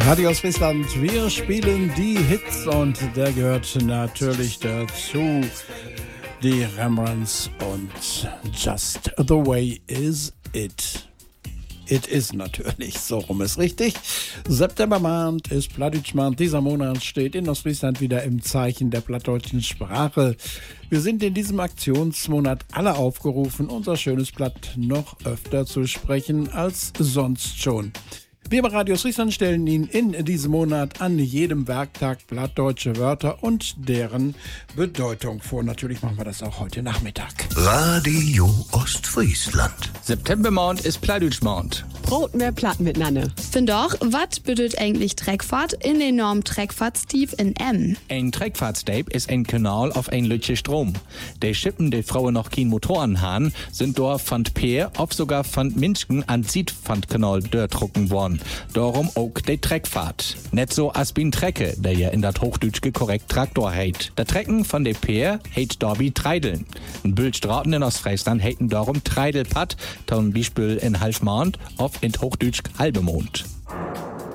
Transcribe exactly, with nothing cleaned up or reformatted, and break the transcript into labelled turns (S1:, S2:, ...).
S1: Radio aus Friesland, wir spielen die Hits und der gehört natürlich dazu. Die Rembrandts und Just the Way Is It. It is natürlich, so rum ist richtig. Septembermonat ist Plattdeutschmonat. Dieser Monat steht in Ostfriesland wieder im Zeichen der plattdeutschen Sprache. Wir sind in diesem Aktionsmonat alle aufgerufen, unser schönes Platt noch öfter zu sprechen als sonst schon. Wir bei Radio Friesland stellen Ihnen in diesem Monat an jedem Werktag plattdeutsche Wörter und deren Bedeutung vor. Natürlich machen wir das auch heute Nachmittag.
S2: Radio Ostfriesland.
S3: Septembermonat ist Plattdeutschmonat.
S4: Brot mehr Platt miteinander.
S5: Find doch, was bedeutet eigentlich Treckfahrt in den enormen Treckfahrtstief in M?
S3: Ein Treckfahrtstief ist ein Kanal auf ein Lütje Strom. Die Schippen, die Frauen noch kein Motoren haben, sind dort von Peer, oft sogar von Minschen an Sied von Kanal dörtrucken worden. Darum auch die Treckfahrt. Nicht so als bin Trecke, der ja in dat Hochdütschke korrekt Traktor heit. Der Trecken von de Peer heit Dorbi Treideln. In Bülstraten in Ostfriesland heiten darum Treidelpatt, zum Beispiel in Halfmond, auf in Hochdütschk Halbemond.